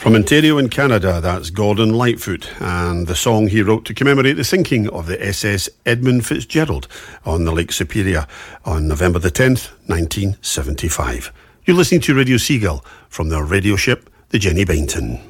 From Ontario in Canada, that's Gordon Lightfoot, and the song he wrote to commemorate the sinking of the SS Edmund Fitzgerald on the Lake Superior on November the 10th, 1975. You're listening to Radio Seagull from their radio ship, the Jenny Bainton.